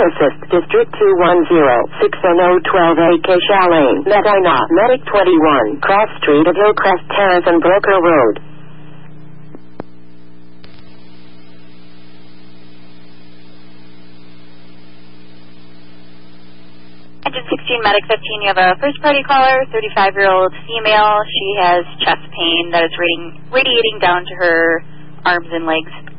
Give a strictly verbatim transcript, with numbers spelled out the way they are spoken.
Assist, District two one zero, six zero one two A Keisha Lane, Medina, Medic twenty-one, Cross Street of Hillcrest Terrace and Broker Road. Engine sixteen, Medic fifteen, you have a first party caller, thirty-five-year-old female. She has chest pain that is radiating, radiating down to her arms and legs.